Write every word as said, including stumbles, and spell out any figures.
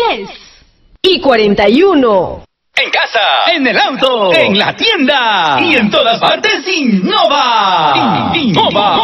diez y cuarenta y uno. En casa, en el auto, en la tienda y en todas partes Innova. Innova.